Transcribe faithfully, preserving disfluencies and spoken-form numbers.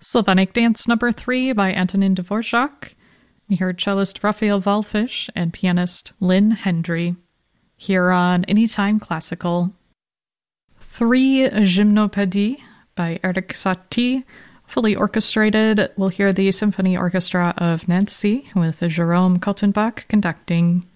Slavonic Dance Number three by Antonin Dvorak. We heard cellist Raphael Wallfisch and pianist Lynn Hendry. Here on Anytime Classical. Three Gymnopédies by Erik Satie. Fully orchestrated, we'll hear the Symphony Orchestra of Nancy with Jerome Kaltenbach conducting.